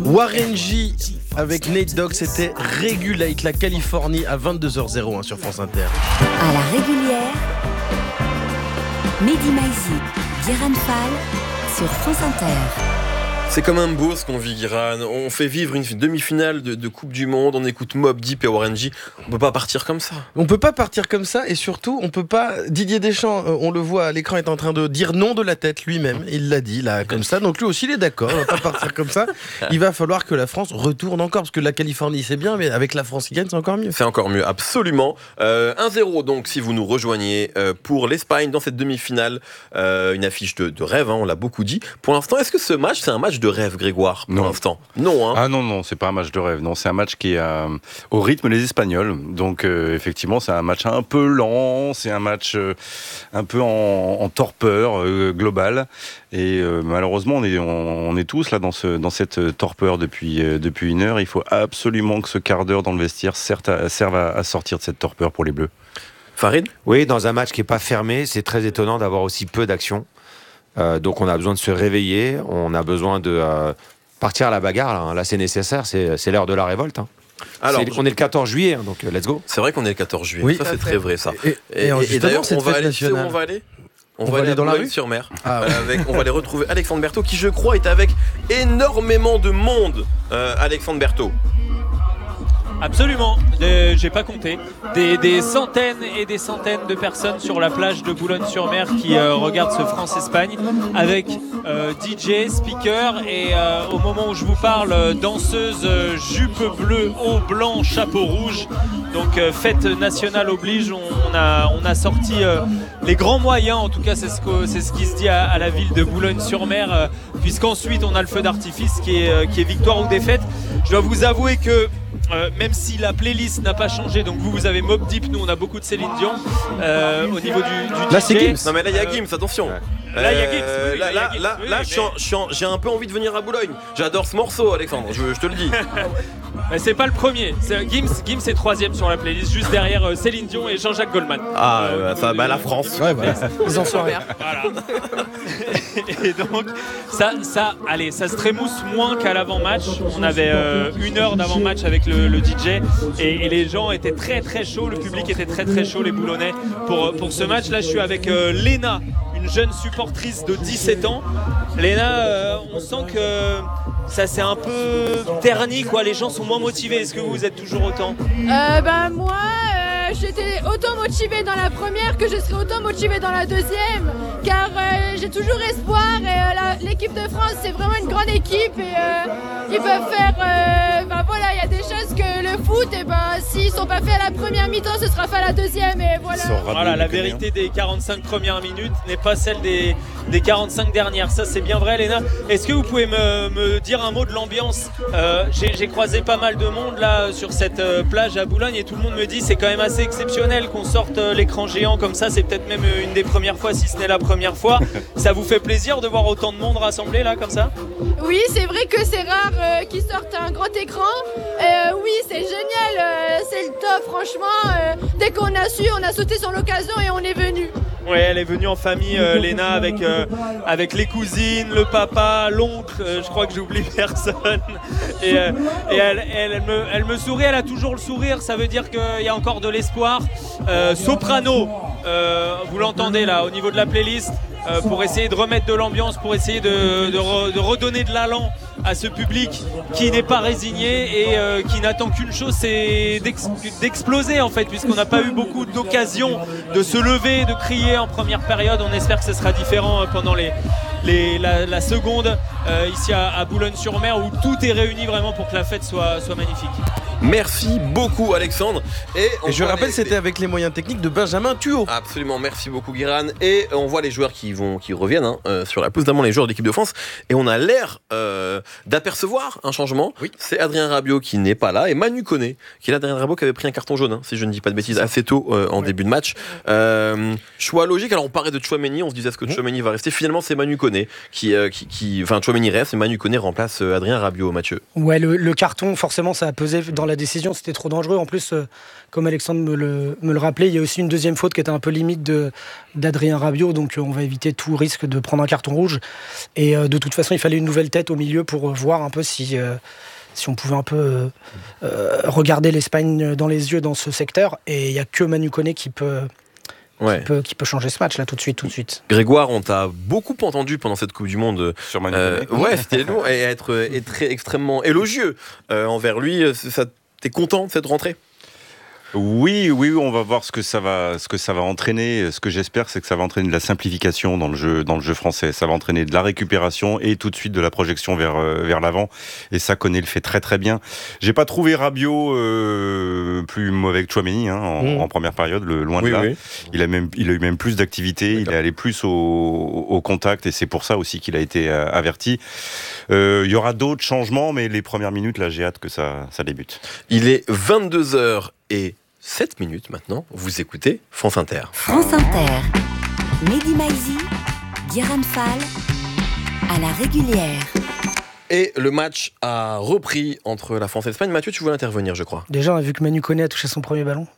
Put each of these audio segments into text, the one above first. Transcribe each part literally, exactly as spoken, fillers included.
Warren G avec Nate Dogg, c'était Regulate, la Californie à vingt-deux heures zéro un sur France Inter. À la régulière, Mehdi Maizi, Guérin Fall sur France Inter. C'est comme un beau ce qu'on vit, Guérin. On fait vivre une demi-finale de, de Coupe du Monde, on écoute Mobb Deep et Warren G. On peut pas partir comme ça. On peut pas partir comme ça et surtout, on peut pas... Didier Deschamps, on le voit à l'écran, est en train de dire non de la tête lui-même. Il l'a dit là, comme ça. Donc lui aussi, il est d'accord. On va pas partir comme ça. Il va falloir que la France retourne encore parce que la Californie, c'est bien, mais avec la France qui gagne, c'est encore mieux. C'est encore mieux, absolument. Euh, un zéro donc, si vous nous rejoignez euh, pour l'Espagne dans cette demi-finale. Euh, une affiche de, de rêve, hein, on l'a beaucoup dit. Pour l'instant, est-ce que ce match, c'est un match de rêve, Grégoire, pour non. l'instant? Non, hein. Ah non, non, c'est pas un match de rêve. Non, c'est un match qui est euh, au rythme des Espagnols. Donc, euh, effectivement, c'est un match un peu lent. C'est un match euh, un peu en, en torpeur euh, globale. Et euh, malheureusement, on est, on, on est tous là dans, ce, dans cette torpeur depuis, euh, depuis une heure. Il faut absolument que ce quart d'heure dans le vestiaire serve à, serve à, à sortir de cette torpeur pour les Bleus. Farid ? Oui, dans un match qui n'est pas fermé, c'est très étonnant d'avoir aussi peu d'action. Euh, donc, on a besoin de se réveiller. On a besoin de... Euh, partir à la bagarre, là, hein. Là c'est nécessaire, c'est, c'est l'heure de la révolte. Hein. Alors, c'est, on est le quatorze juillet, hein, donc let's go. C'est vrai qu'on est le quatorze juillet, oui, ça c'est très vrai ça. Et, et, et, et d'ailleurs, on va aller, où on va aller On, on va aller dans la rue sur mer. Ah, ouais. avec, on va aller retrouver Alexandre Berthaud, qui je crois est avec énormément de monde. Euh, Alexandre Berthaud. Absolument, euh, j'ai pas compté. Des, des centaines et des centaines de personnes sur la plage de Boulogne-sur-Mer qui euh, regardent ce France-Espagne avec euh, D J, speaker et euh, au moment où je vous parle, euh, danseuse, euh, jupe bleue, haut blanc, chapeau rouge. Donc euh, fête nationale oblige, on, on, a, on a sorti euh, les grands moyens, en tout cas c'est ce, que, c'est ce qui se dit à, à la ville de Boulogne-sur-Mer, euh, puisqu'ensuite on a le feu d'artifice qui est, euh, qui est victoire ou défaite. Je dois vous avouer que Euh, même si la playlist n'a pas changé, donc vous, vous avez Mobb Deep, nous on a beaucoup de Céline Dion euh, au niveau du, du là, D J. c'est Gims. Non mais là il y a Gims, attention. Euh, là il y a Gims. Oui, là, là, là, là oui, mais... j'ai un peu envie de venir à Boulogne. J'adore ce morceau, Alexandre, je, je te le dis. Mais c'est pas le premier. C'est, Gims, Gims est troisième sur la playlist, juste derrière euh, Céline Dion et Jean-Jacques Goldman. Ah, euh, ça, bah la France. Ouais, voilà. Ils en sont rien. Voilà. Et donc, ça, ça, allez, ça se trémousse moins qu'à l'avant-match. On avait euh, une heure d'avant-match avec le, le D J et, et les gens étaient très très chauds, le public était très très chaud, les Boulonnais, pour, pour ce match. Là, je suis avec euh, Léna, une jeune supportrice de dix-sept ans. Léna, euh, on sent que ça s'est un peu terni, quoi. Les gens sont moins motivés. Est-ce que vous êtes toujours autant ? euh, Ben moi, euh, j'étais autant motivée dans la première que je serai autant motivée dans la deuxième, car euh, j'ai toujours espoir. Et euh, la, l'équipe de France, c'est vraiment une grande équipe et euh, ils peuvent faire. Euh, ben voilà, il y a des choses que le foot, et ben s'ils sont pas faits à la première mi-temps, ce sera fait à la deuxième. Et voilà. Voilà, la vérité des quarante-cinq premières minutes n'est pas celle des, des quarante-cinq dernières. Ça, c'est bien vrai, Léna. Est-ce que vous pouvez me, me dire un mot de l'ambiance ? euh, j'ai, j'ai croisé pas mal de monde là sur cette euh, plage à Boulogne et tout le monde me dit c'est quand même assez exceptionnel qu'on sorte euh, l'écran géant comme ça. C'est peut-être même une des premières fois, si ce n'est la première fois. Ça vous fait plaisir de voir autant de monde rassemblé là comme ça ? Oui, c'est vrai que c'est rare euh, qu'ils sortent un grand écran. Euh, oui, c'est génial, euh, c'est le top, franchement. Euh, dès qu'on a su, on a sauté sur l'occasion et on est venu. Ouais, elle est venue en famille, euh, Léna, avec, euh, avec les cousines, le papa, l'oncle, euh, je crois que j'oublie personne. Et, euh, et elle, elle, elle, me, elle me sourit, elle a toujours le sourire, ça veut dire qu'il y a encore de l'espoir. Euh, soprano, euh, vous l'entendez là, au niveau de la playlist, euh, pour essayer de remettre de l'ambiance, pour essayer de, de, re, de redonner de l'allant à ce public qui n'est pas résigné et euh, qui n'attend qu'une chose, c'est d'ex- d'exploser en fait, puisqu'on n'a pas eu beaucoup d'occasions de se lever, de crier en première période. On espère que ce sera différent pendant les, les, la, la seconde euh, ici à, à Boulogne-sur-Mer, où tout est réuni vraiment pour que la fête soit, soit magnifique. Merci beaucoup Alexandre. Et, et je rappelle, les... c'était avec les moyens techniques de Benjamin Thuot. Absolument, merci beaucoup Guérin. Et on voit les joueurs qui, vont, qui reviennent hein, euh, sur la pelouse, notamment les joueurs de l'équipe de France. Et on a l'air euh, d'apercevoir un changement. Oui. C'est Adrien Rabiot qui n'est pas là et Manu Koné, qui est là. Adrien Rabiot qui avait pris un carton jaune, hein, si je ne dis pas de bêtises, assez tôt euh, en ouais. début de match. Euh, choix logique, alors on parlait de Tchouaméni, on se disait est-ce que Tchouaméni va rester ? Finalement c'est Manu Koné. Koné qui, euh, qui, qui, enfin Tchouaméni reste, et Manu Koné remplace euh, Adrien Rabiot, Mathieu. Ouais, le, le carton, forcément, ça a pesé dans la décision. C'était trop dangereux. En plus, euh, comme Alexandre me le, me le rappelait, il y a aussi une deuxième faute qui était un peu limite de, d'Adrien Rabiot. Donc, euh, on va éviter tout risque de prendre un carton rouge. Et euh, de toute façon, il fallait une nouvelle tête au milieu pour euh, voir un peu si, euh, si on pouvait un peu euh, euh, regarder l'Espagne dans les yeux dans ce secteur. Et il n'y a que Manu Koné qui peut... Ouais. Qui, peut, qui peut changer ce match là tout de suite, tout de suite. Grégoire, on t'a beaucoup entendu pendant cette Coupe du Monde sur Manu euh, Koné. Ouais, c'était lourd et être et très extrêmement élogieux euh, envers lui. Ça, t'es content de cette rentrée? Oui, oui, on va voir ce que ça va, ce que ça va entraîner. Ce que j'espère, c'est que ça va entraîner de la simplification dans le jeu, dans le jeu français. Ça va entraîner de la récupération et tout de suite de la projection vers euh, vers l'avant. Et ça, Koné le fait très très bien. J'ai pas trouvé Rabiot euh, plus mauvais que Tchouaméni hein, en, mmh. en première période, le, loin oui, de là. Oui. Il a même, il a eu même plus d'activité. D'accord. Il est allé plus au, au contact et c'est pour ça aussi qu'il a été euh, averti. Euh, il y aura d'autres changements, mais les premières minutes, là, j'ai hâte que ça, ça débute. Il est vingt-deux heures et sept minutes maintenant, vous écoutez France Inter. France Inter, Mehdi Maizi, Guérin Fall, à la régulière. Et le match a repris entre la France et l'Espagne. Mathieu, tu voulais intervenir, je crois. Déjà, on a vu que Manu Koné a touché son premier ballon.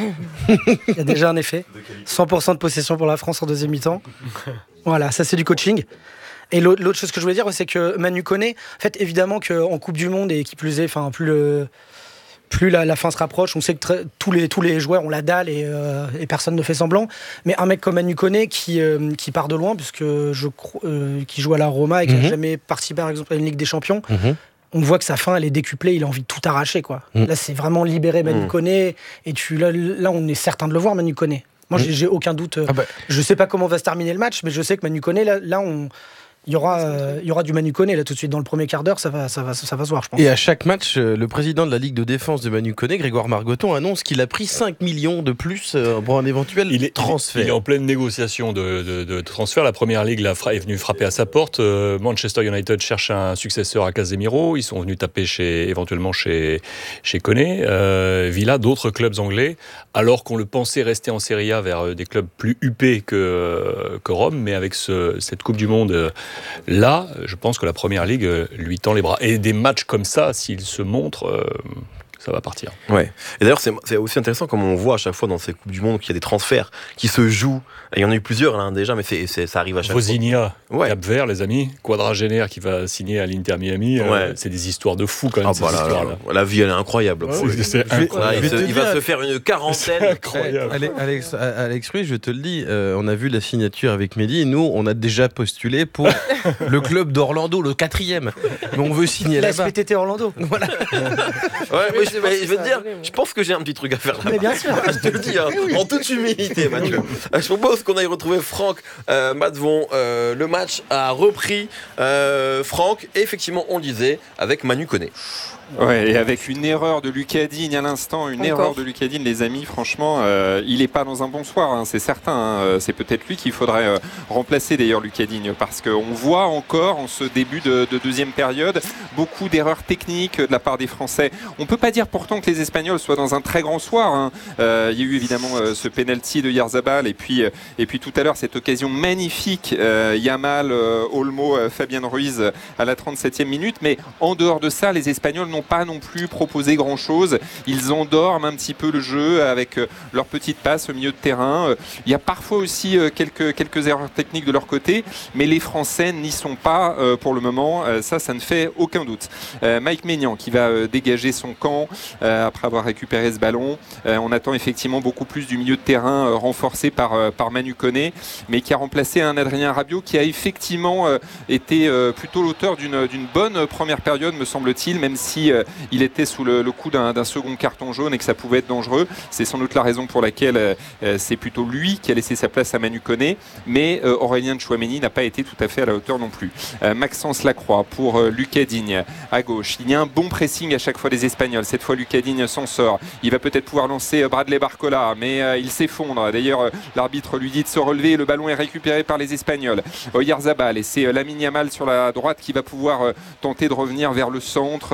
Il y a déjà un effet. cent pour cent de possession pour la France en deuxième mi-temps. Voilà, ça c'est du coaching. Et l'autre, l'autre chose que je voulais dire, c'est que Manu Koné, en fait, évidemment qu'en Coupe du Monde, et qui plus est, enfin, plus le... Plus la, la fin se rapproche, on sait que très, tous, les, tous les joueurs ont la dalle et, euh, et personne ne fait semblant. Mais un mec comme Manu Koné qui, euh, qui part de loin, puisque je, euh, qui joue à la Roma et qui n'a mm-hmm. jamais participé par exemple à une Ligue des Champions, mm-hmm. on voit que sa fin elle est décuplée, il a envie de tout arracher. Quoi. Mm. Là, c'est vraiment libérer Manu mm. Koné. Et tu, là, là, on est certain de le voir, Manu Koné. Moi, mm. j'ai, j'ai aucun doute. Ah bah. Je ne sais pas comment va se terminer le match, mais je sais que Manu Koné, là, là on. Il y aura, euh, il y aura du Manu Koné là tout de suite dans le premier quart d'heure, ça va, ça va, ça va se voir, je pense. Et à chaque match, euh, le président de la Ligue de défense de Manu Koné, Grégoire Margoton, annonce qu'il a pris cinq millions de plus euh, pour un éventuel il est, transfert. Il est en pleine négociation de, de, de transfert. La première Ligue là, est venue frapper à sa porte. Euh, Manchester United cherche un successeur à Casemiro. Ils sont venus taper chez, éventuellement chez, chez Koné. Euh, Villa, d'autres clubs anglais, alors qu'on le pensait rester en Serie A vers des clubs plus huppés que, que Rome, mais avec ce, cette Coupe du Monde euh, là, je pense que la Première Ligue lui tend les bras. Et des matchs comme ça, s'il se montre, euh, ça va partir. Ouais. Et d'ailleurs, c'est, c'est aussi intéressant comme on voit à chaque fois dans ces Coupes du Monde qu'il y a des transferts qui se jouent. Et il y en a eu plusieurs là, déjà, mais c'est, c'est, ça arrive à chaque Vozinha, fois. Ouais. Cap-Vert, les amis. Quadragénaire qui va signer à l'Inter Miami. Ouais. Euh, c'est des histoires de fous quand même. Ah bah là, là, la vie, elle est incroyable. Ouais, c'est, c'est incroyable. Ouais, il, se, il va se faire une quarantaine. C'est incroyable. Alex, Alex, Alex Ruiz, je te le dis, euh, on a vu la signature avec Mehdi. Et nous, on a déjà postulé pour le club d'Orlando, le quatrième. Mais on veut signer la là-bas. S P T T Orlando. Voilà. Ouais, mais je, mais je vais te dire, je pense que j'ai un petit truc à faire là. Mais bien sûr. Je te le dis, hein, oui. En toute humilité, Mathieu. Je propose qu'on aille retrouver Franck euh, Matvon. Euh, le match a repris. Euh, Franck, et effectivement, on le disait, avec Manu Koné. Ouais, et avec une erreur de Lucas Digne à l'instant, une Encore. erreur de Lucas Digne, les amis, franchement, euh, il n'est pas dans un bon soir, hein, c'est certain. Hein, c'est peut-être lui qu'il faudrait euh, remplacer d'ailleurs, Lucas Digne, parce qu'on voit encore en ce début de, de deuxième période beaucoup d'erreurs techniques de la part des Français. On ne peut pas dire pourtant que les Espagnols soient dans un très grand soir. Hein. Euh, il y a eu évidemment euh, ce penalty de Yarzabal, et puis, euh, et puis tout à l'heure cette occasion magnifique, euh, Yamal, euh, Olmo, euh, Fabien Ruiz à la trente-septième minute, mais en dehors de ça, les Espagnols n'ont pas non plus proposé grand chose. Ils endorment un petit peu le jeu avec euh, leurs petites passes au milieu de terrain. Euh, il y a parfois aussi euh, quelques, quelques erreurs techniques de leur côté, mais les Français n'y sont pas euh, pour le moment. Euh, ça, ça ne fait aucun doute. Euh, Mike Maignan qui va euh, dégager son camp euh, après avoir récupéré ce ballon. Euh, on attend effectivement beaucoup plus du milieu de terrain euh, renforcé par, euh, par Manu Koné, mais qui a remplacé un Adrien Rabiot qui a effectivement euh, été euh, plutôt l'auteur d'une, d'une bonne première période, me semble-t-il, même si euh, il était sous le, le coup d'un, d'un second carton jaune et que ça pouvait être dangereux. C'est sans doute la raison pour laquelle euh, c'est plutôt lui qui a laissé sa place à Manu Koné, mais euh, Aurélien Tchouaméni n'a pas été tout à fait à la hauteur non plus. Euh, Maxence Lacroix pour euh, Lucas Digne à gauche. Il y a un bon pressing à chaque fois des Espagnols. Cette fois, Lucas Digne s'en sort. Il va peut-être pouvoir lancer euh, Bradley Barcola, mais euh, il s'effondre. D'ailleurs, euh, l'arbitre lui dit de se relever. Le ballon est récupéré par les Espagnols. Oyarzabal, et c'est euh, Lamine Yamal sur la droite qui va pouvoir euh, tenter de revenir vers le centre. Euh, voilà.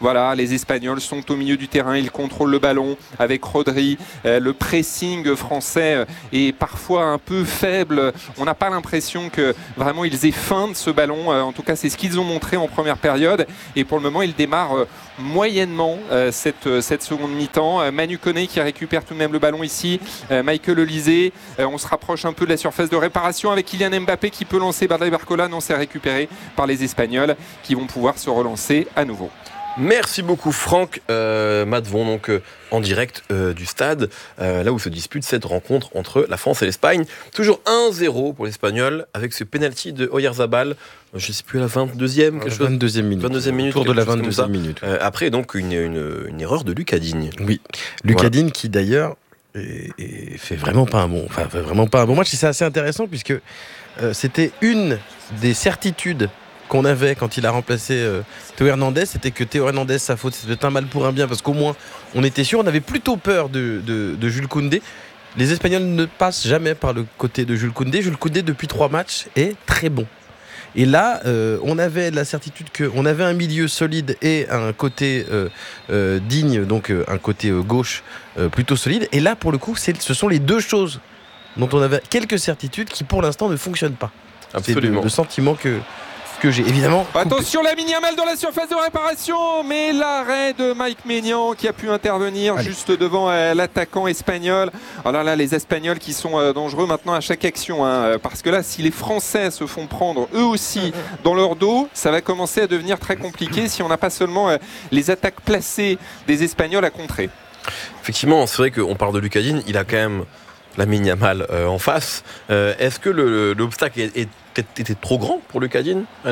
Voilà, les Espagnols sont au milieu du terrain, ils contrôlent le ballon avec Rodri. Euh, le pressing français est parfois un peu faible. On n'a pas l'impression que vraiment ils aient faim de ce ballon. Euh, en tout cas, c'est ce qu'ils ont montré en première période. Et pour le moment, ils démarrent euh, moyennement euh, cette, euh, cette seconde mi-temps. Euh, Manu Koné qui récupère tout de même le ballon ici. Euh, Michael Olise. Euh, on se rapproche un peu de la surface de réparation avec Kylian Mbappé qui peut lancer Bradley Barcola. Non, c'est récupéré par les Espagnols qui vont pouvoir se relancer à nouveau. Merci beaucoup Franck. euh, Matt Von, donc euh, en direct euh, du stade, euh, là où se dispute cette rencontre entre la France et l'Espagne. Toujours un zéro pour l'Espagnol avec ce penalty de Oyarzabal, je ne sais plus à la vingt-deuxième, quelque chose. vingt-deuxième minute. vingt-deuxième minute. Autour de la vingt-deuxième minute. Euh, après donc une, une, une erreur de Lucas Digne. Oui, Lucas voilà. Digne qui d'ailleurs est, est fait vraiment pas un bon, enfin fait vraiment pas un bon match. Et c'est assez intéressant puisque euh, c'était une des certitudes qu'on avait quand il a remplacé euh, Théo Hernandez, c'était que Théo Hernandez, sa faute, c'était un mal pour un bien, parce qu'au moins, on était sûr, on avait plutôt peur de, de, de Jules Koundé. Les Espagnols ne passent jamais par le côté de Jules Koundé. Jules Koundé, depuis trois matchs, est très bon. Et là, euh, on avait la certitude qu'on avait un milieu solide et un côté euh, euh, digne, donc euh, un côté euh, gauche euh, plutôt solide. Et là, pour le coup, c'est, ce sont les deux choses dont on avait quelques certitudes qui, pour l'instant, ne fonctionnent pas. Absolument. C'est le, le sentiment que... que j'ai évidemment. Attention, Lamine Yamal dans la surface de réparation, mais l'arrêt de Mike Maignan qui a pu intervenir Allez. juste devant euh, l'attaquant espagnol. Alors là, les Espagnols qui sont euh, dangereux maintenant à chaque action, hein, parce que là, si les Français se font prendre eux aussi dans leur dos, ça va commencer à devenir très compliqué si on n'a pas seulement euh, les attaques placées des Espagnols à contrer. Effectivement, c'est vrai qu'on parle de Lucas Digne, il a quand même Lamine Yamal euh, en face. Euh, est-ce que le, l'obstacle est, est était trop grand pour Lucas Digne, Alexandre ?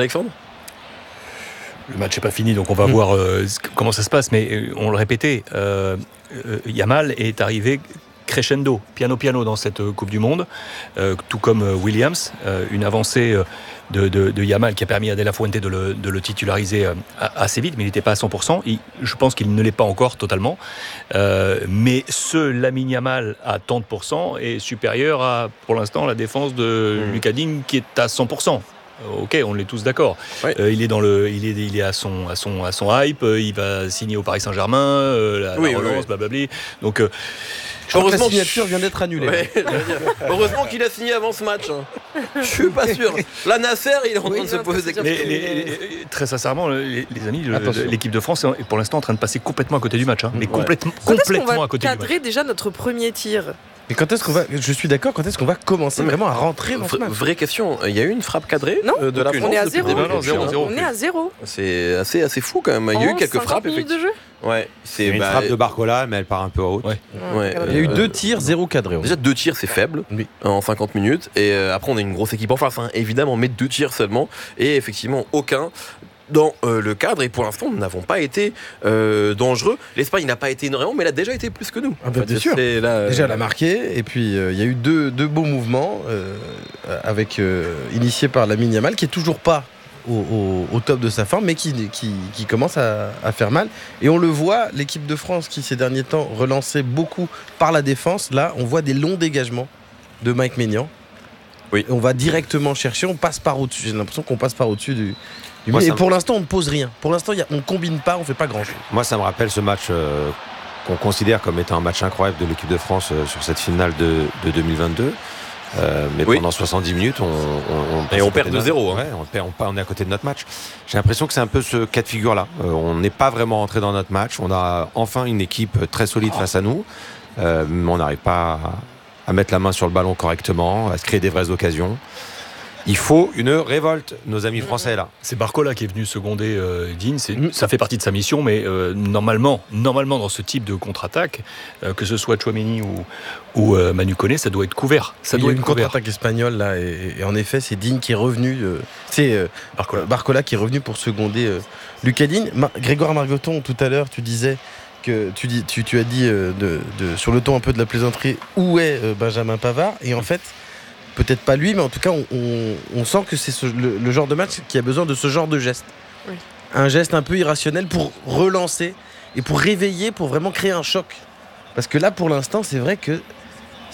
Le match n'est pas fini, donc on va mmh. voir euh, comment ça se passe. Mais euh, on le répétait, euh, euh, Yamal est arrivé crescendo, piano piano dans cette euh, Coupe du Monde, euh, tout comme euh, Williams. Euh, une avancée euh, de, de, de Yamal qui a permis à De La Fuente de le, de le titulariser euh, assez vite, mais il n'était pas à cent pour cent. Il, je pense qu'il ne l'est pas encore totalement. Euh, mais ce Lamine Yamal à trente pour cent est supérieur à, pour l'instant, la défense de mmh. Lucas Digne qui est à cent pour cent. Ok, on est tous d'accord. Ouais. Euh, il est dans le, il est, il est à son, à son, à son hype. Il va signer au Paris Saint-Germain. Euh, la, oui, la relance, oui, oui. blablabla. Donc, euh, je crois que la signature vient d'être annulée. Ouais, heureusement qu'il a signé avant ce match. Hein. Je suis pas sûr. Là, Nasser, il est en train oui, de se poser des questions. Les, les, les, très sincèrement, les, les amis, le, l'équipe de France est pour l'instant en train de passer complètement à côté du match. Hein. Mais ouais. complètement, complètement à côté du match. Quand est-ce qu'on va cadrer déjà notre premier tir ? Mais quand est-ce qu'on va, je suis d'accord, quand est-ce qu'on va commencer vraiment à rentrer dans ce match ? Vraie question, il y a eu une frappe cadrée non, de la France. On est à zéro. Non, non, zéro, zéro. On est à zéro. C'est assez, assez fou quand même. Il y a eu quelques frappes effectivement. De jeu ouais, c'est une bah, frappe de Barcola, mais elle part un peu haute. Ouais. Ouais. Il y a eu deux tirs, zéro cadré. Déjà deux tirs, c'est faible oui. en cinquante minutes. Et euh, après, on a une grosse équipe en face, hein, évidemment, mais deux tirs seulement. Et effectivement, aucun dans euh, le cadre. Et pour l'instant, nous n'avons pas été euh, dangereux. L'Espagne n'a pas été énormément, mais elle a déjà été plus que nous. Ah bah, en fait, bien sûr. C'est là, déjà, elle a marqué. Et puis, il euh, y a eu deux, deux beaux mouvements euh, avec, euh, initiés par Lamine Yamal, qui est toujours pas Au, au, au top de sa forme, mais qui, qui, qui commence à, à faire mal. Et on le voit, l'équipe de France qui ces derniers temps relançait beaucoup par la défense, là on voit des longs dégagements de Mike Maignan. Oui. On va directement chercher, on passe par au-dessus. J'ai l'impression qu'on passe par au-dessus du... du Moi, et pour me... l'instant on ne pose rien. Pour l'instant y a, on ne combine pas, on ne fait pas grand-chose. Moi ça me rappelle ce match euh, qu'on considère comme étant un match incroyable de l'équipe de France euh, sur cette finale de, de deux mille vingt-deux. Euh, mais oui. pendant soixante-dix minutes, on, on, on et on perd de zéro. Hein. Ouais, on, perd, on, on est à côté de notre match. J'ai l'impression que c'est un peu ce cas de figure-là. Euh, on n'est pas vraiment rentré dans notre match. On a enfin une équipe très solide face à nous, euh, mais on n'arrive pas à, à mettre la main sur le ballon correctement, à se créer des vraies occasions. Il faut une révolte, nos amis français là. C'est Barcola qui est venu seconder euh, Digne. C'est, ça fait partie de sa mission, mais euh, normalement, normalement dans ce type de contre-attaque, euh, que ce soit Tchouaméni ou, ou euh, Manu Koné, ça doit être couvert. Ça Il doit y a être une couvert. contre-attaque espagnole là, et, et en effet, c'est Digne qui est revenu. Euh, c'est euh, Barcola. Barcola qui est revenu pour seconder euh, Lucas Digne. Ma- Grégoire Margoton, tout à l'heure, tu disais que tu, dis, tu, tu as dit euh, de, de, sur le ton un peu de la plaisanterie, où est euh, Benjamin Pavard ? Et en fait. Peut-être pas lui, mais en tout cas, on, on, on sent que c'est ce, le, le genre de match qui a besoin de ce genre de geste. Oui. Un geste un peu irrationnel pour relancer et pour réveiller, pour vraiment créer un choc. Parce que là, pour l'instant, c'est vrai que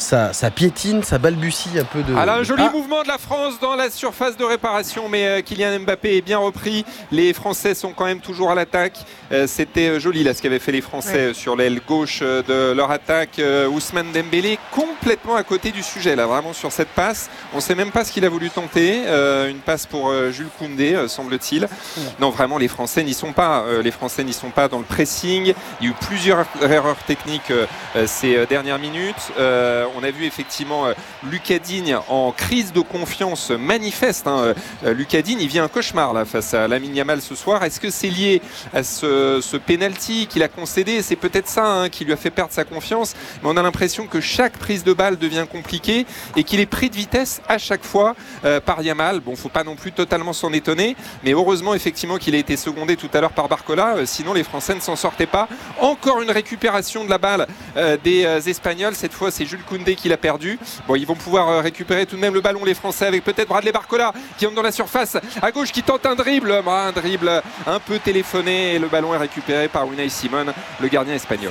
ça, ça piétine, ça balbutie un peu de. Alors un joli ah. mouvement de la France dans la surface de réparation, mais euh, Kylian Mbappé est bien repris. Les Français sont quand même toujours à l'attaque. Euh, c'était euh, joli là ce qu'avaient fait les Français ouais. sur l'aile gauche euh, de leur attaque. Euh, Ousmane Dembélé complètement à côté du sujet là, vraiment sur cette passe. On ne sait même pas ce qu'il a voulu tenter. Euh, une passe pour euh, Jules Koundé, euh, semble-t-il. Ouais. Non, vraiment les Français n'y sont pas. Euh, les Français n'y sont pas dans le pressing. Il y a eu plusieurs erreurs techniques euh, ces euh, dernières minutes. Euh, on a vu effectivement euh, Lucas Digne en crise de confiance manifeste. Hein. Euh, Lucas Digne, il vit un cauchemar là, face à Lamine Yamal ce soir. Est-ce que c'est lié à ce, ce penalty qu'il a concédé? C'est peut-être ça hein, qui lui a fait perdre sa confiance. Mais on a l'impression que chaque prise de balle devient compliquée et qu'il est pris de vitesse à chaque fois euh, par Yamal. Bon, faut pas non plus totalement s'en étonner. Mais heureusement effectivement qu'il a été secondé tout à l'heure par Barcola. Euh, sinon les Français ne s'en sortaient pas. Encore une récupération de la balle euh, des euh, Espagnols. Cette fois, c'est Jules Koundé qui l'a perdu. Bon, ils vont pouvoir récupérer tout de même le ballon, les Français, avec peut-être Bradley Barcola qui entre dans la surface à gauche, qui tente un dribble. Un dribble un peu téléphoné et le ballon est récupéré par Unai Simon, le gardien espagnol.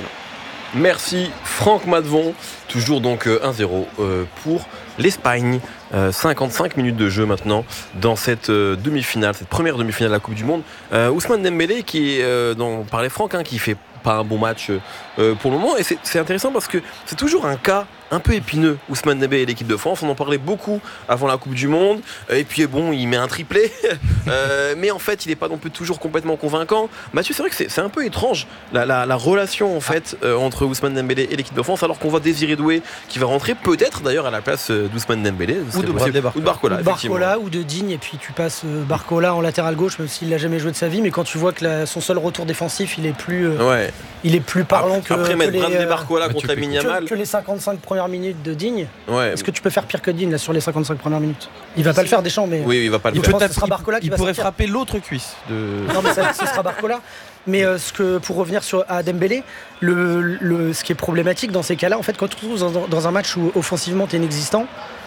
Merci Franck Madvon. Toujours donc un zéro pour l'Espagne. cinquante-cinq minutes de jeu maintenant dans cette demi-finale, cette première demi-finale de la Coupe du Monde. Ousmane Dembélé qui est, dont parlait Franck, hein, qui fait pas un bon match euh, pour le moment. Et c'est, c'est intéressant parce que c'est toujours un cas un peu épineux, Ousmane Dembélé et l'équipe de France. On en parlait beaucoup avant la Coupe du Monde. Et puis bon, il met un triplé. euh, mais en fait, il n'est pas non plus toujours complètement convaincant. Mathieu, c'est vrai que c'est, c'est un peu étrange la, la, la relation en fait euh, entre Ousmane Dembélé et l'équipe de France, alors qu'on voit Désiré Doué qui va rentrer peut-être d'ailleurs à la place d'Ousmane Dembélé. Ou de, Barcola. ou de Barcola. Ou Barcola ou de Digne. Et puis tu passes Barcola en latéral gauche, même s'il l'a jamais joué de sa vie. Mais quand tu vois que la, son seul retour défensif, il est plus, euh, ouais. il est plus parlant après, que, après mettre que les, Bradley Barcola euh, contre Lamine Yamal. Que, que les cinquante-cinq premières minutes de Digne. Ouais. Est-ce que tu peux faire pire que Digne là, sur les cinquante-cinq premières minutes? Il va pas le faire, Deschamps, mais oui, il va pas le il faire. Pense que ce sera Barcola qui il va pourrait sortir. frapper l'autre cuisse de... Non mais ça, ce sera Barcola. Mais euh, ce que, pour revenir sur, à Dembélé, le, le, ce qui est problématique dans ces cas-là, en fait, quand tu te retrouves dans, dans un match où offensivement tu es inexistant,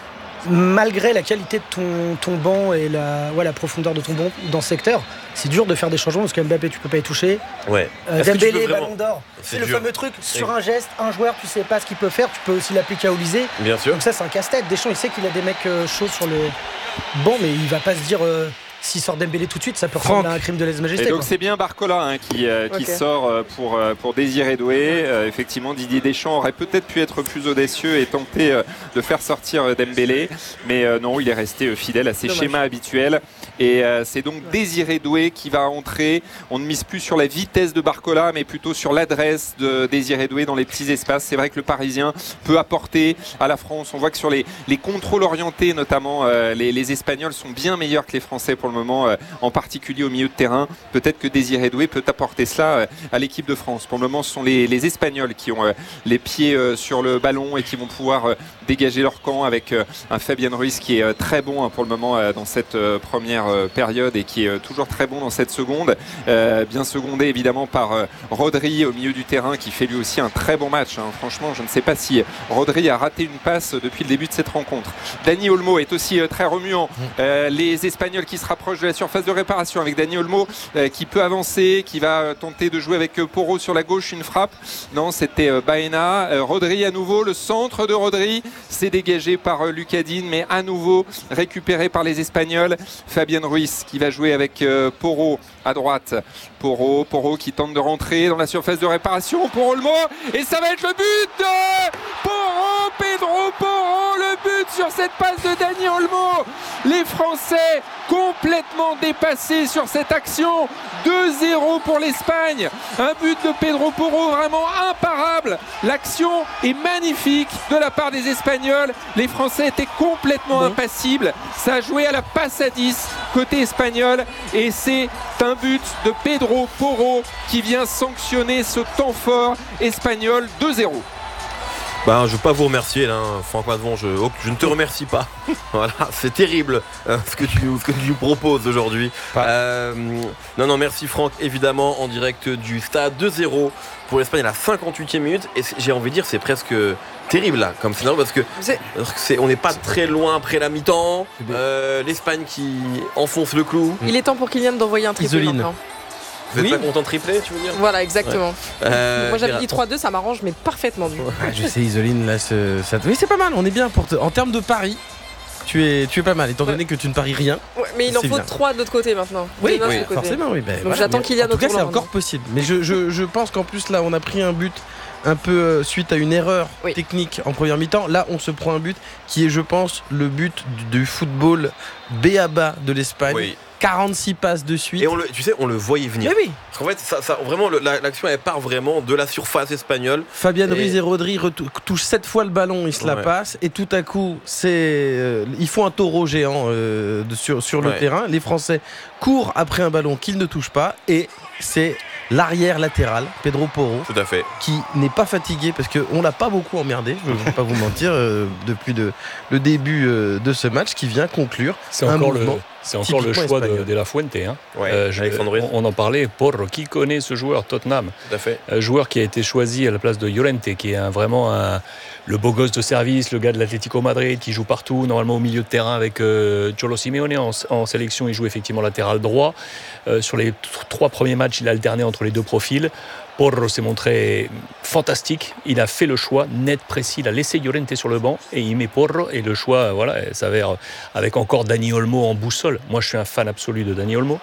malgré la qualité de ton, ton banc et la, ouais, la profondeur de ton banc dans ce secteur, c'est dur de faire des changements parce que Mbappé tu peux pas y toucher. Ouais. Euh, Dembélé, Ballon d'Or, c'est, c'est le dur. fameux truc sur un geste, un joueur tu sais pas ce qu'il peut faire, tu peux aussi l'appliquer à Olysée. Bien sûr. Donc ça c'est un casse-tête. Deschamps il sait qu'il a des mecs euh, chauds sur le banc, mais il va pas se dire euh, s'il sort Dembélé tout de suite, ça peut ressembler à un crime de lèse-majesté. Et donc quoi. c'est bien Barcola hein, qui, euh, qui okay. sort euh, pour, euh, pour Désiré Doué. Euh, effectivement, Didier Deschamps aurait peut-être pu être plus audacieux et tenter euh, de faire sortir euh, Dembélé. Mais euh, non, il est resté euh, fidèle à ses Dommage. schémas habituels. Et euh, c'est donc Désiré Doué qui va entrer. On ne mise plus sur la vitesse de Barcola, mais plutôt sur l'adresse de Désiré Doué dans les petits espaces. C'est vrai que le Parisien peut apporter à la France. On voit que sur les, les contrôles orientés, notamment, euh, les, les Espagnols sont bien meilleurs que les Français pour le moment. Euh, en particulier au milieu de terrain. Peut-être que Désiré Doué peut apporter cela à l'équipe de France. Pour le moment, ce sont les, les Espagnols qui ont les pieds sur le ballon et qui vont pouvoir dégager leur camp avec un Fabien Ruiz qui est très bon pour le moment dans cette première période et qui est toujours très bon dans cette seconde. Bien secondé évidemment par Rodri au milieu du terrain qui fait lui aussi un très bon match. Franchement, je ne sais pas si Rodri a raté une passe depuis le début de cette rencontre. Dani Olmo est aussi très remuant. Les Espagnols qui se rapprochent de la surface de réparation avec Dani Olmo euh, qui peut avancer, qui va euh, tenter de jouer avec euh, Porro sur la gauche, une frappe. Non, c'était euh, Baena. Euh, Rodri à nouveau, le centre de Rodri, c'est dégagé par euh, Lucas Digne, mais à nouveau récupéré par les Espagnols. Fabien Ruiz qui va jouer avec euh, Porro à droite. Porro, Porro qui tente de rentrer dans la surface de réparation pour Olmo et ça va être le but de Porro, Pedro Porro, le but sur cette passe de Dani Olmo. Les Français complètement dépassés sur cette action. deux zéro pour l'Espagne. Un but de Pedro Porro vraiment imparable. L'action est magnifique de la part des Espagnols. Les Français étaient complètement bon. impassibles. Ça a joué à la passe à dix côté espagnol et c'est un but de Pedro Porro qui vient sanctionner ce temps fort espagnol. Deux zéro. Ben, je ne veux pas vous remercier, là, Franck Madvon, je, je ne te remercie pas. Voilà, c'est terrible euh, ce, que tu, ce que tu nous proposes aujourd'hui. Euh, non, non, merci Franck, évidemment, en direct du stade. deux zéro pour l'Espagne à la cinquante-huitième minute. Et j'ai envie de dire, c'est presque terrible là, comme scénario, parce que c'est, on n'est pas très loin après la mi-temps. Euh, L'Espagne qui enfonce le clou. Il est temps pour Kylian d'envoyer un triplé Isoline. maintenant. Vous n'êtes Oui. pas content de tripler, tu veux dire? Voilà, exactement. Euh, Moi j'avais Gérard. dit trois deux, ça m'arrange, mais parfaitement du coup. Ah, je sais, Isoline, là, ce- ça... oui, c'est pas mal. On est bien pour te... en termes de paris. Tu es, tu es pas mal, étant donné que tu ne paries rien. Ouais, mais il en C'est faut bien. trois de l'autre côté maintenant. Oui, De notre oui, côté. forcément, oui. Ben, Donc voilà. j'attends Mais qu'il y ait En tout cas, notre c'est tour, encore possible. Mais je, je, je pense qu'en plus, là, on a pris un but un peu euh, suite à une erreur Oui. technique en première mi-temps. Là, on se prend un but qui est, je pense, le but du, du football B A B A de l'Espagne. Oui. quarante-six passes de suite. Et on le, tu sais, on le voyait venir. Mais oui. Parce qu'en fait, ça, ça, vraiment, le- la- l'action, elle part vraiment de la surface espagnole. Fabien Et- Ruiz et Rodri retou- touchent sept fois le ballon, ils se la Ouais. passent et tout à coup, c'est euh, ils font un taureau géant euh, de- sur, sur le Ouais. terrain. Les Français courent après un ballon qu'ils ne touchent pas et c'est l'arrière latéral, Pedro Porro, Tout à fait. qui n'est pas fatigué parce qu'on l'a pas beaucoup emmerdé, je ne vais pas vous mentir, euh, depuis de- le début euh, de ce match qui vient conclure C'est un encore le, mouvement. c'est encore le typiquement choix de, espagnol. de la Fuente. Hein. Ouais, Euh, je- Alexandre Ruiz. on, on en parlait, Porro, qui connaît ce joueur, Tottenham, Tout à fait. euh, joueur qui a été choisi à la place de Llorente, qui est un- vraiment un- le beau gosse de service, le gars de l'Atlético Madrid, qui joue partout, normalement au milieu de terrain avec euh, Cholo Simeone. En, en sélection, il joue effectivement latéral droit. Euh, sur les t- trois premiers matchs, il a alterné entre les deux profils. Porro s'est montré fantastique. Il a fait le choix net, précis. Il a laissé Llorente sur le banc et il met Porro. Et le choix, voilà, s'avère avec encore Dani Olmo en boussole. Moi, je suis un fan absolu de Dani Olmo.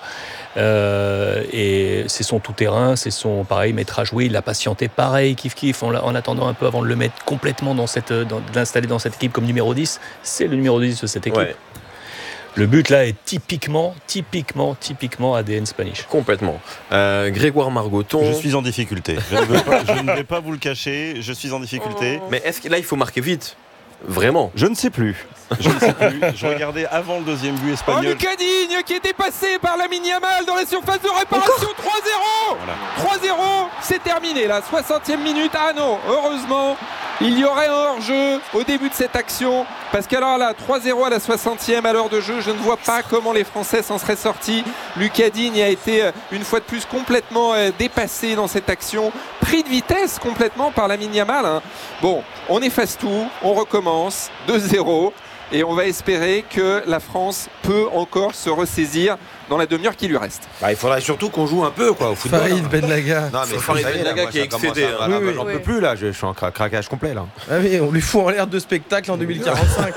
Euh, et c'est son tout-terrain, c'est son pareil maître à jouer. Il a patienté pareil, kiff kiff, en, en attendant un peu avant de le mettre complètement dans cette, dans, de l'installer dans cette équipe comme numéro dix. C'est le numéro dix de cette équipe. Ouais. Le but là est typiquement, typiquement, typiquement A D N Spanish. Complètement. Euh, Grégoire Margoton. Je suis en difficulté. Je ne, veux pas, je ne vais pas vous le cacher, je suis en difficulté. Mais est-ce que là, il faut marquer vite? Vraiment? Je ne sais plus. Je ne sais plus. Je regardais avant le deuxième but Oh, espagnol. Lucas Digne qui est dépassé par Lamine Yamal dans la surface de réparation. trois zéro. Voilà. trois zéro, c'est terminé la soixantième minute. Ah non, heureusement, il y aurait un hors-jeu au début de cette action. Parce qu'alors là, trois zéro à la soixantième à l'heure de jeu, je ne vois pas comment les Français s'en seraient sortis. Lucas Digne a été une fois de plus complètement euh, dépassé dans cette action, pris de vitesse complètement par Lamine Yamal. Hein. Bon, on efface tout, on recommence, deux zéro. Et on va espérer que la France peut encore se ressaisir dans la demi-heure qui lui reste. Bah, il faudrait surtout qu'on joue un peu quoi, au football. Farid hein. Benlaga. Non, mais Farid ça y est, là, Benlaga moi, qui est ça commence excédé, à- hein. là, Oui, oui. J'en peux Oui. plus là, je, je suis en cra- craquage complet là. Ah oui, on lui fout en l'air de spectacle en deux mille quarante-cinq.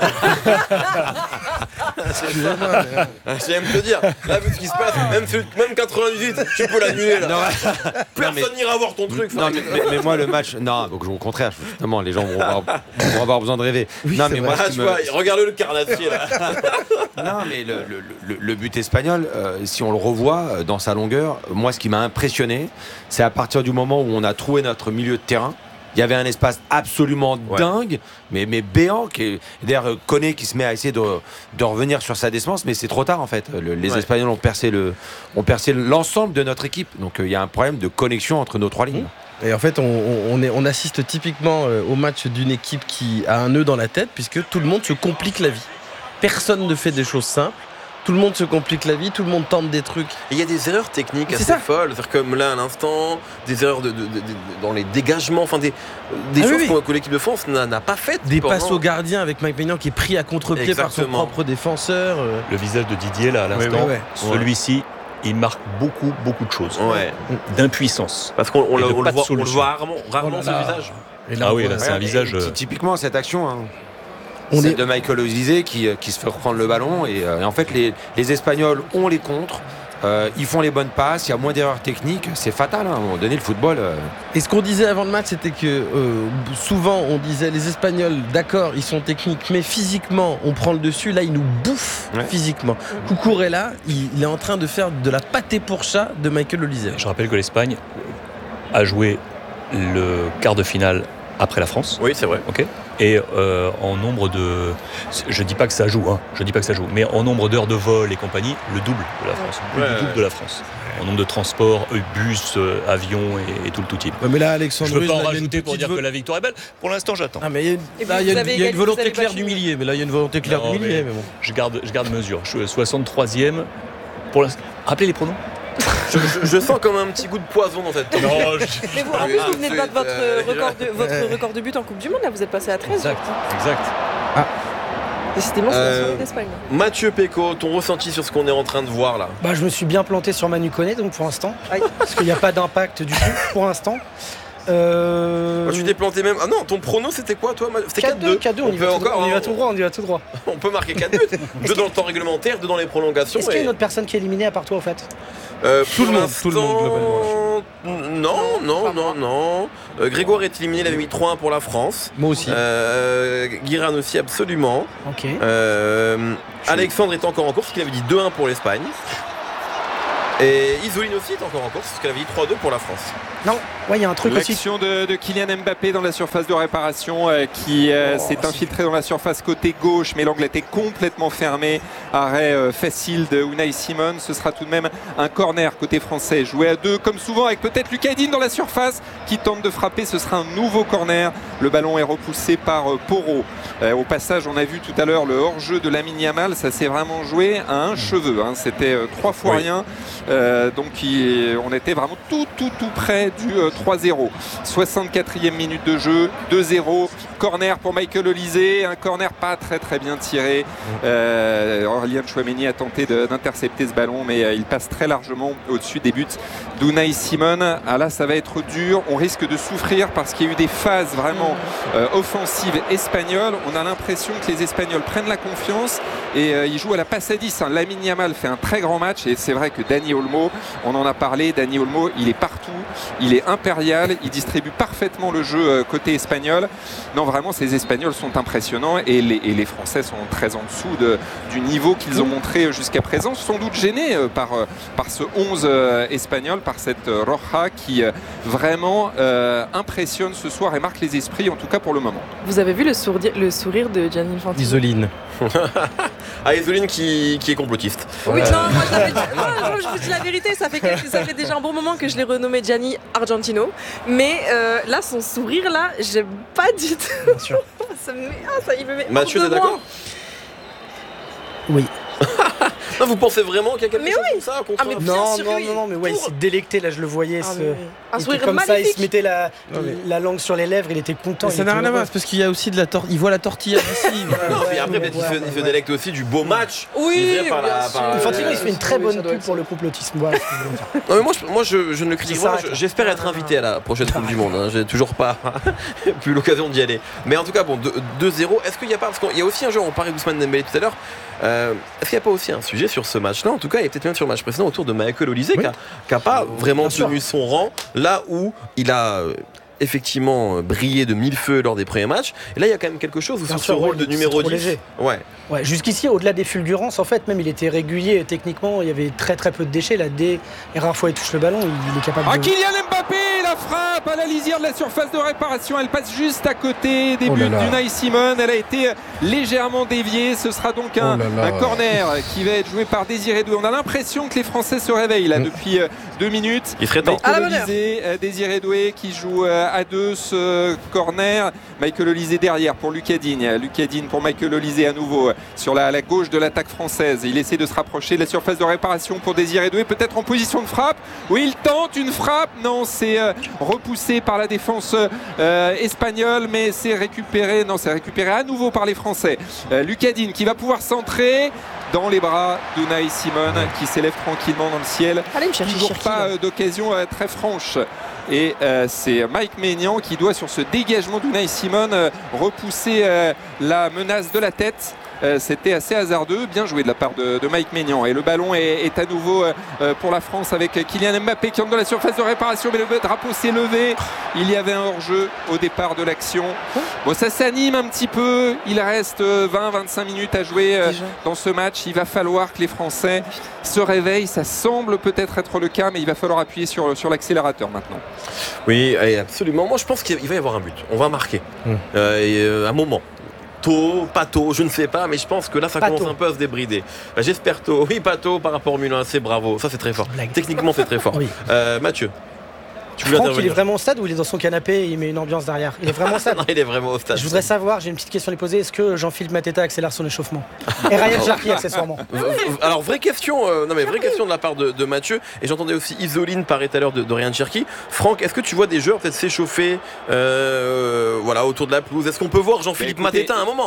Excusez-moi, mais, euh, Je viens de te dire, là, vu ce qui se passe, même, même quatre-vingt-dix-huit, tu peux l'annuler là. Non, Personne n'ira voir ton truc. Non, Farid. mais, mais- mais moi le match, non, donc, au contraire, justement, les gens vont avoir, vont avoir besoin de rêver. Oui, non, c'est mais vrai. moi, ce Ah, qui tu me- vois, regarde le carnassier là. Non, mais le, le- le- le but espagnol, euh, si on le revoit euh, dans sa longueur, moi, ce qui m'a impressionné, c'est à partir du moment où on a trouvé notre milieu de terrain. Il y avait un espace absolument Ouais. dingue, mais, mais béant. Qui est- D'ailleurs, euh, Koné qui se met à essayer de, de revenir sur sa défense, mais c'est trop tard en fait. Le- les Ouais. Espagnols ont percé le, ont percé l'ensemble de notre équipe. Donc euh, il y a un problème de connexion entre nos trois lignes. Et en fait, on, on- on est- on assiste typiquement euh, au match d'une équipe qui a un nœud dans la tête, puisque tout le monde se complique la vie. Personne ne fait des choses simples. Tout le monde se complique la vie, tout le monde tente des trucs. Et il y a des erreurs techniques C'est assez ça. folles, c'est-à-dire comme là à l'instant, des erreurs de, de- de- de- dans les dégagements, enfin des, des Ah choses oui, oui. qu'on- que l'équipe de France n'a n'a pas faites. Des pendant- passes au gardien avec Mike Maignan qui est pris à contre-pied par son Exactement. propre défenseur. euh. Le visage de Didier là à l'instant, oui, ouais. celui-ci, il marque beaucoup, beaucoup de choses. Ouais. D'impuissance. Parce qu'on on Et le, de on le pas de voit, on le solution. voit rarement, rarement Oh là là. ce visage. Et là, Ah on oui, voit- là c'est un Ouais, visage. et euh, Typiquement cette action. Hein. On Celle est- de Michael Olise qui, euh, qui se fait reprendre le ballon et, euh, et en fait les, les Espagnols ont les contres, euh, ils font les bonnes passes, il y a moins d'erreurs techniques, c'est fatal hein, à un moment donné le football. euh. Et ce qu'on disait avant le match, c'était que euh, souvent on disait les Espagnols, d'accord, ils sont techniques, mais physiquement on prend le dessus. Là, ils nous bouffent Ouais. physiquement. Cucurella, il, il est en train de faire de la pâté pour chat de Michael Olise. Je rappelle que l'Espagne a joué le quart de finale après la France. Oui, c'est vrai. Ok. Et euh, en nombre de, je dis pas que ça joue, hein, je dis pas que ça joue, mais en nombre d'heures de vol et compagnie, le double de la France, plus Ouais, du double ouais. de la France. En nombre de transports, euh, bus, euh, avions et, et tout le tout type. Ouais, mais là, Je Alexandre veux Ruiz, pas en là, il y a une rajouter pour petite dire vo- que la victoire est belle. Pour l'instant, j'attends. Ah, mais il y a une, Et là, vous- il y a vous une- avez il y a une gagné- volonté vous avez claire battu- d'humilier, mais là il y a une volonté claire Non, d'humilier. mais Mais bon. Je garde, je garde mesure. Je suis soixante-troisième. Pour l'instant. Rappelez les pronoms. Je, je- je sens comme un petit goût de poison dans cette. Non, Mais vous, en plus, vous venez de battre votre, Euh, record de, votre Ouais. record de but en Coupe du Monde, là, vous êtes passé à treize. exact, exact. Décidément, c'est Euh, la soirée d'Espagne. Mathieu Péco, ton ressenti sur ce qu'on est en train de voir là? Bah, je me suis bien planté sur Manu Koné, donc pour l'instant. Parce qu'il n'y a pas d'impact du tout pour l'instant. Euh... Ah, tu t'es planté même. Ah non, ton prono c'était quoi toi? C'était quatre deux, quatre deux, on, y va, peut tout, encore, on y va hein, tout droit, on y va tout droit. On peut marquer quatre buts. Deux dans le temps réglementaire, deux dans les prolongations. Est-ce qu'il y a et- une autre personne qui est éliminée à part toi, en fait? Euh, Tout le pour monde, tout le monde, l'instant, Non, non, non, non. Euh, Grégoire est éliminé, il avait mis trois un pour la France. Moi aussi. Euh, Guiran aussi, absolument. Ok. Euh, Alexandre est encore en course, parce qu'il avait dit deux un pour l'Espagne. Et Isoline aussi est encore en course, parce qu'elle avait dit trois deux pour la France. Non, ouais, il y a un truc aussi. L'action de, de Kylian Mbappé dans la surface de réparation euh, qui euh, Oh, s'est infiltré dans la surface côté gauche, mais l'angle était complètement fermé. Arrêt euh, facile de Unai Simon. Ce sera tout de même un corner côté français. Joué à deux, comme souvent, avec peut-être Lucadine dans la surface qui tente de frapper. Ce sera un nouveau corner. Le ballon est repoussé par euh, Porro. Euh, au passage, on a vu tout à l'heure le hors-jeu de Lamine Yamal. Ça s'est vraiment joué à un cheveu. Hein. C'était euh, trois fois Oui. rien. Euh, donc il- on était vraiment tout tout tout près du euh, trois zéro. soixante-quatrième minute de jeu, deux zéro. Corner pour Michael Olise, un corner pas très très bien tiré. Euh, Aurélien Chouameni a tenté de- d'intercepter ce ballon, mais euh, il passe très largement au-dessus des buts d'Unai Simon. Ah là, ça va être dur. On risque de souffrir parce qu'il y a eu des phases vraiment euh, offensives espagnoles. On a l'impression que les Espagnols prennent la confiance et euh, ils jouent à la passe à dix. Hein. Lamine Yamal fait un très grand match et c'est vrai que Dani Olmo, on en a parlé, Dani Olmo, il est partout, il est impérial, il distribue parfaitement le jeu euh, côté espagnol. Non, vraiment, ces Espagnols sont impressionnants et les, et les Français sont très en dessous de, du niveau qu'ils ont montré jusqu'à présent, sans doute gênés euh, par, euh, par ce onze euh, espagnol, par cette euh, Roja qui euh, vraiment euh, impressionne ce soir et marque les esprits, en tout cas pour le moment. Vous avez vu le, sourdi- le sourire de Gianni Infantino? Isoline. Ah, Isoline qui, qui est complotiste. Oui, non, moi, je l'avais dit- moi, moi, je vous dis la vérité, ça fait, quelques- ça fait déjà un bon moment que je l'ai renommé Gianni Argentino. Mais euh, là, son sourire, là, j'aime pas du tout. Bien sûr. ça me met, ah, ça, il me met Mathieu, hors t'es de moi. d'accord? Oui. Ah, vous pensez vraiment qu'il y a quelque Mais chose oui. comme ça contre Ah, mais bien Non, sûr non, que oui. non, non, mais ouais, il Pour- s'est délecté, là, je le voyais. Ah, ce- mais oui. Un il était sourire comme ça, il se magnifique. mettait la, Non, mais- la langue sur les lèvres, il était content. Ça il n'a était rien à voir, heureux. c'est parce qu'il y a aussi de la tortilla. Il voit la tortilla d'ici. voilà. Non, mais Ouais, après, ouais, peut-être qu'il ouais, se, ouais, il se ouais. délecte aussi du beau match. Oui, livré par bien la- sûr. par- Infantino, il se fait une très Oui, bonne ça doit pub être pour ça. le complotisme. Voilà ce que je veux dire. Non, mais moi, je, moi je, je ne le critique Ça pas. s'arrête là. J'espère être invité à la prochaine Coupe du Monde. Hein. J'ai toujours pas eu l'occasion d'y aller. Mais en tout cas, bon, deux zéro. Est-ce qu'il n'y a pas. Parce qu'il y a aussi un jeu, on parlait d'Ousmane Dembélé tout à l'heure. Euh, Est-ce qu'il n'y a pas aussi un sujet sur ce match-là? En tout cas, et peut-être même sur le match précédent autour de Michael Olise, Oui. qui n'a pas vraiment Bien tenu sûr. son rang là où il a. euh, effectivement brillé de mille feux lors des premiers matchs. Et là, il y a quand même quelque chose où Bien sur ce sûr, rôle ouais, de c'est numéro trop dix. léger. Ouais. Ouais, jusqu'ici, au-delà des fulgurances, en fait, même il était régulier techniquement. Il y avait très très peu de déchets. Là, dès les rares fois il touche le ballon, il, il est capable Ah, de. Kylian Mbappé, la frappe à la lisière de la surface de réparation. Elle passe juste à côté des Oh buts là là. d'Unai Simon. Elle a été légèrement déviée. Ce sera donc un, Oh là là. un corner qui va être joué par Désiré Doué. On a l'impression que les Français se réveillent là Mm. depuis euh, deux minutes. Il serait temps. Michael À la bonne heure. Olise, euh, Désiré Doué qui joue euh, à deux ce corner. Michael Olise derrière pour Lucadine. Lucadine pour Michael Olise à nouveau euh, sur la, la gauche de l'attaque française. Il essaie de se rapprocher de la surface de réparation pour Désiré Doué, peut-être en position de frappe. Oui, il tente une frappe. Non, c'est euh, repoussé par la défense euh, espagnole, mais c'est récupéré. Non, c'est récupéré à nouveau par les Français. Euh, Lucadine qui va pouvoir centrer dans les bras d'Unai Simon qui s'élève tranquillement dans le ciel. Allez me chercher Toujours Cherki, pas là. euh, d'occasion euh, très franche. Et euh, c'est Mike Maignan qui doit, sur ce dégagement d'Unai Simon, euh, repousser euh, la menace de la tête. Euh, C'était assez hasardeux, bien joué de la part de, de Mike Maignan. Et le ballon est, est à nouveau euh, pour la France avec Kylian Mbappé qui entre dans la surface de réparation, mais le drapeau s'est levé. Il y avait un hors-jeu au départ de l'action. Bon, ça s'anime un petit peu. Il reste vingt à vingt-cinq minutes à jouer euh, Déjà. dans ce match. Il va falloir que les Français se réveillent. Ça semble peut-être être le cas, mais il va falloir appuyer sur, sur l'accélérateur maintenant. Oui, et absolument. Moi, je pense qu'il va y avoir un but. On va marquer. Mm. Euh, et, euh, un moment. Tôt, pas tôt, je ne sais pas, mais je pense que là, ça Pas commence tôt. un peu à se débrider. Euh, J'espère tôt. Oui, pas tôt par rapport au Milan, c'est bravo. Ça, c'est très fort. Blague. Techniquement, c'est très fort. Oui. Euh, Mathieu, tu voulais Franck, il est intervenir? vraiment au stade ou il est dans son canapé et il met une ambiance derrière? Il est vraiment au stade. Non, il est vraiment au stade. Je voudrais savoir, j'ai une petite question à lui poser. Est-ce que Jean-Philippe Mateta accélère son échauffement? Et Ryan Cherki accessoirement. V- v- Alors, vraie question, euh, non mais vraie question de la part de, de Mathieu, et j'entendais aussi Isoline parler tout à l'heure de, de Ryan Cherki. Franck, est-ce que tu vois des joueurs peut-être s'échauffer euh, voilà, autour de la pelouse? Est-ce qu'on peut voir Jean-Philippe Bah, écoutez, Mateta à un moment?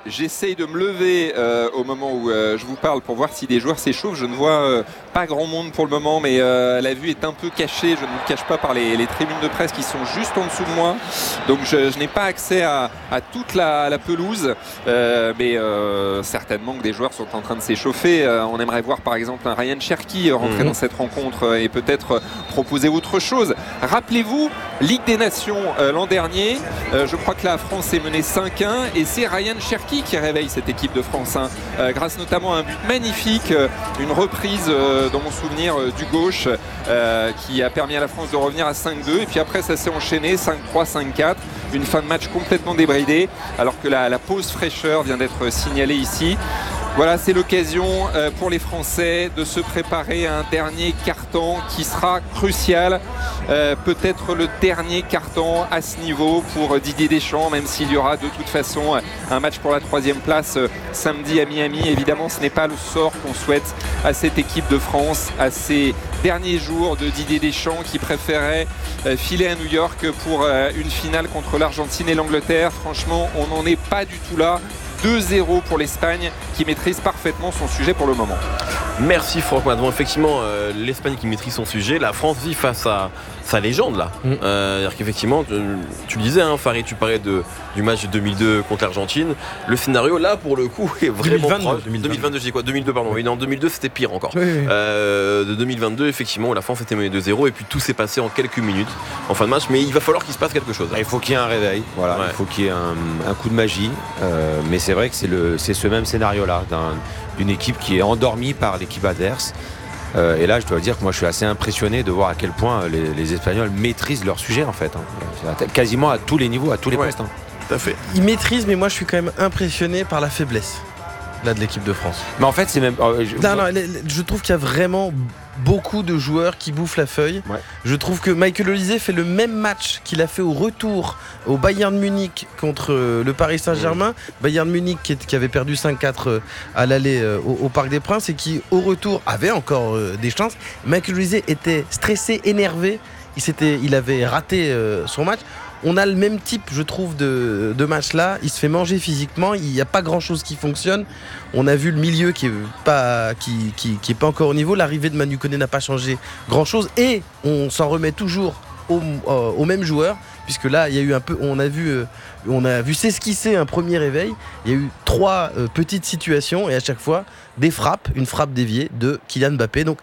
j'essaye de me lever euh, au moment où euh, je vous parle pour voir si des joueurs s'échauffent. Je ne vois euh, pas grand monde pour le moment, mais euh, la vue est un peu cachée. Je ne vous le cache pas par les, les tribunes de presse qui sont juste en dessous de moi. Donc je, je n'ai pas accès à, à toute la, la pelouse, euh, mais euh, certainement que des joueurs sont en train de s'échauffer. Euh, on aimerait voir par exemple un Ryan Cherki rentrer mmh. dans cette rencontre et peut-être proposer autre chose. Rappelez-vous, Ligue des Nations euh, l'an dernier, euh, je crois que la France est menée cinq un et c'est Ryan Cherki qui réveille cette équipe de France, hein, euh, grâce notamment à un but magnifique, euh, une reprise euh, dans mon souvenir euh, du gauche euh, qui a permis à la France de revenir à cinq deux et puis après ça s'est enchaîné cinq trois, cinq quatre, une fin de match complètement débridée alors que la, la pause fraîcheur vient d'être signalée ici. Voilà, c'est l'occasion euh, pour les Français de se préparer à un dernier carton qui sera crucial. Euh, peut-être le dernier carton à ce niveau pour Didier Deschamps, même s'il y aura de toute façon un match pour la troisième place euh, samedi à Miami. Évidemment, ce n'est pas le sort qu'on souhaite à cette équipe de France, à ces derniers jours de Didier Deschamps qui préférait euh, filer à New York pour euh, une finale contre l'Argentine et l'Angleterre. Franchement, on n'en est pas du tout là. deux zéro pour l'Espagne qui maîtrise parfaitement son sujet pour le moment. Merci Franck Madvon. Effectivement, euh, l'Espagne qui maîtrise son sujet, la France vit face à sa légende là. Mm. Euh, c'est-à-dire qu'effectivement, tu, tu le disais, hein, Farid, tu parlais de, du match de deux mille deux contre l'Argentine. Le scénario là, pour le coup, est vraiment proche. deux mille vingt-deux, je dis quoi deux mille deux, pardon. Oui, non, deux mille deux, c'était pire encore. Oui, oui. Euh, de deux mille vingt-deux, effectivement, la France était menée deux zéro et puis tout s'est passé en quelques minutes en fin de match. Mais il va falloir qu'il se passe quelque chose. Il faut qu'il y ait un réveil. Voilà. Ouais. Il faut qu'il y ait un, un coup de magie. Euh, mais c'est vrai que c'est, le, c'est ce même scénario-là d'un, d'une équipe qui est endormie par l'équipe adverse. Euh, et là, je dois dire que moi, je suis assez impressionné de voir à quel point les, les Espagnols maîtrisent leur sujet, en fait. Hein. Quasiment à tous les niveaux, à tous les ouais, postes. Hein. Tout à fait. Ils maîtrisent, mais moi, je suis quand même impressionné par la faiblesse là de l'équipe de France. Mais en fait, c'est même. Euh, je... Non, non, je trouve qu'il y a vraiment beaucoup de joueurs qui bouffent la feuille. Ouais. Je trouve que Michael Olise fait le même match qu'il a fait au retour au Bayern Munich contre le Paris Saint-Germain. Mmh. Bayern Munich qui, qui avait perdu cinq quatre à l'aller au, au Parc des Princes et qui au retour avait encore des chances. Michael Olise était stressé, énervé. Il, s'était, il avait raté son match. On a le même type, je trouve, de, de match là. Il se fait manger physiquement. Il n'y a pas grand chose qui fonctionne. On a vu le milieu qui n'est pas, qui, qui, qui est pas encore au niveau. L'arrivée de Manu Koné n'a pas changé grand chose. Et on s'en remet toujours au, euh, au même joueur. Puisque là, il y a eu un peu, on a vu, euh, on a vu s'esquisser un premier réveil. Il y a eu trois euh, petites situations et à chaque fois des frappes, une frappe déviée de Kylian Mbappé. Donc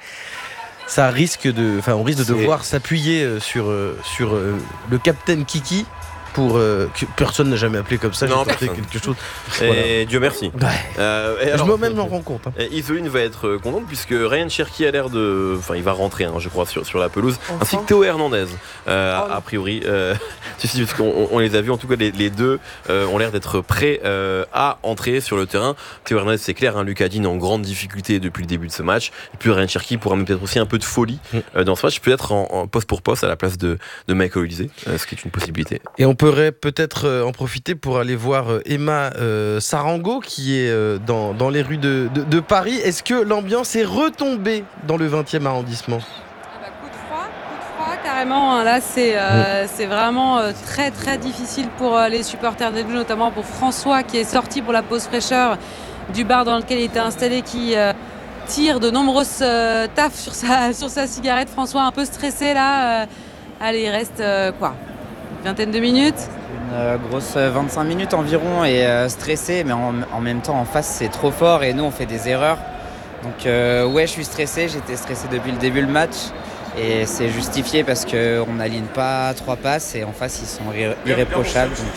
ça risque de, enfin, on risque de devoir s'appuyer sur, sur le capitaine Kiki pour euh, que personne n'a jamais appelé comme ça. Non, j'ai fait quelque chose. Et voilà. Dieu merci. Ouais. Euh, et alors, moi-même j'en rends compte. Hein. Isoline va être contente puisque Ryan Cherki a l'air de, enfin il va rentrer, hein, je crois, sur, sur la pelouse, enfin. Ainsi que Théo Hernandez. Euh, oh. A priori, euh, parce qu'on on les a vus. En tout cas, les, les deux euh, ont l'air d'être prêts euh, à entrer sur le terrain. Théo Hernandez, c'est clair. Hein, Lucas Digne en grande difficulté depuis le début de ce match. Et puis Ryan Cherki pourra peut-être aussi un peu de folie mm. euh, dans ce match, peut-être en, en poste pour poste à la place de, de Michael Olise, euh, ce qui est une possibilité. Et on pourrait peut-être en profiter pour aller voir Emma euh, Sarango qui est euh, dans, dans les rues de, de, de Paris. Est-ce que l'ambiance est retombée dans le vingtième arrondissement ? Ah bah, coup de froid, coup de froid carrément. Là c'est, euh, mmh. c'est vraiment euh, très très difficile pour euh, les supporters des Bleus, notamment pour François qui est sorti pour la pause fraîcheur du bar dans lequel il était installé, qui euh, tire de nombreuses euh, taffes sur sa, sur sa cigarette. François un peu stressé là. Euh, allez, il reste euh, quoi ? Une vingtaine de minutes ? Euh, grosse vingt-cinq minutes environ et euh, stressé, mais en, en même temps en face c'est trop fort et nous on fait des erreurs. Donc euh, ouais, je suis stressé, j'étais stressé depuis le début du match et c'est justifié parce qu'on n'aligne pas trois passes et en face ils sont irré- irréprochables. Donc,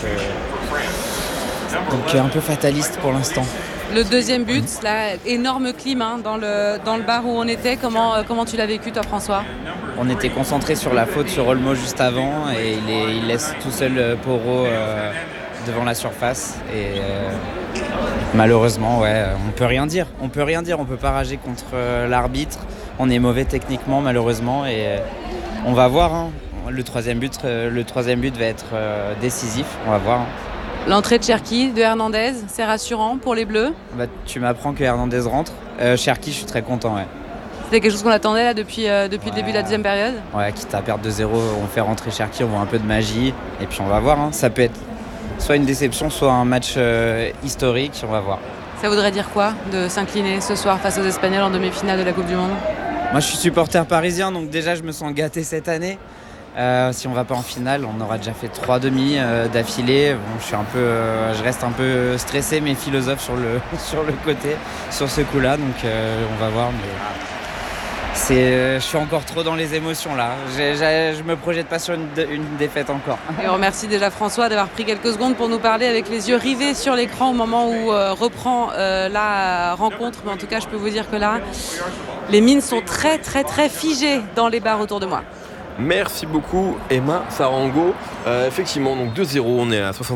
euh, donc un peu fataliste pour l'instant. Le deuxième but, là, énorme clim hein, dans, le, dans le bar où on était. Comment, euh, comment tu l'as vécu toi, François ? On était concentré sur la faute sur Olmo juste avant et il, est, il laisse tout seul euh, Porro euh, devant la surface. Et euh, malheureusement, ouais, on peut rien dire. On peut rien dire. On peut pas rager contre euh, l'arbitre. On est mauvais techniquement, malheureusement, et euh, on va voir. Hein. Le troisième but, euh, le troisième but va être euh, décisif. On va voir. Hein. L'entrée de Cherki, de Hernandez, c'est rassurant pour les Bleus. Bah, tu m'apprends que Hernandez rentre. Euh, Cherki, je suis très content, ouais. C'était quelque chose qu'on attendait là depuis, euh, depuis ouais. le début de la deuxième période. Ouais, quitte à perdre deux zéro, on fait rentrer Cherki, on voit un peu de magie. Et puis on va voir, hein. Ça peut être soit une déception, soit un match euh, historique. On va voir. Ça voudrait dire quoi de s'incliner ce soir face aux Espagnols en demi-finale de la Coupe du Monde ? Moi, je suis supporter parisien, donc déjà, je me sens gâté cette année. Euh, si on va pas en finale, on aura déjà fait trois demi euh, d'affilée. Bon, je suis un peu, euh, je reste un peu stressé, mais philosophe sur le sur le côté, sur ce coup-là. Donc, euh, on va voir. Mais c'est, euh, je suis encore trop dans les émotions là. J'ai, j'ai, je me projette pas sur une, une défaite encore. Et on remercie déjà François d'avoir pris quelques secondes pour nous parler avec les yeux rivés sur l'écran au moment où euh, reprend euh, la rencontre. Mais en tout cas, je peux vous dire que là, les mines sont très très très figées dans les bars autour de moi. Merci beaucoup Emma Sarango. Euh, effectivement, donc deux zéro, on est à soixante.